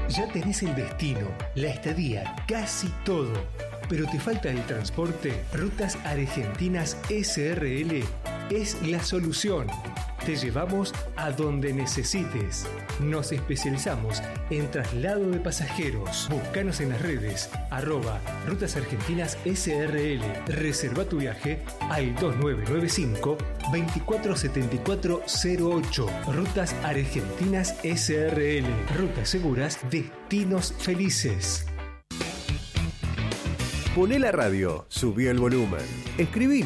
Ya tenés el destino, la estadía, casi todo. ¿Pero te falta el transporte? Rutas Argentinas SRL es la solución. Te llevamos a donde necesites. Nos especializamos en traslado de pasajeros. Búscanos en las redes @Rutas Argentinas SRL. Reserva tu viaje al 2995 247408. Rutas Argentinas SRL. Rutas seguras, destinos felices. Poné la radio, subí el volumen. Escribinos.